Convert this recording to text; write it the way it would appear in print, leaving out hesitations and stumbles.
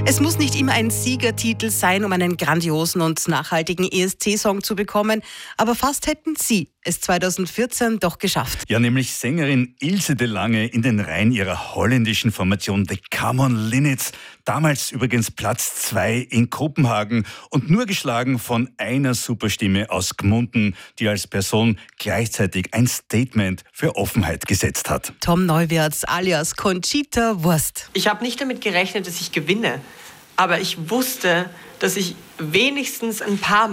Es muss nicht immer ein Siegertitel sein, um einen grandiosen und nachhaltigen ESC-Song zu bekommen, aber fast hätten Sie es 2014 doch geschafft. Ja, nämlich Sängerin Ilse de Lange in den Reihen ihrer holländischen Formation The Come On Linnets. Damals übrigens Platz 2 in Kopenhagen und nur geschlagen von einer Superstimme aus Gmunden, die als Person gleichzeitig ein Statement für Offenheit gesetzt hat. Tom Neuwirth alias Conchita Wurst. Ich habe nicht damit gerechnet, dass ich gewinne, aber ich wusste, dass ich wenigstens ein paar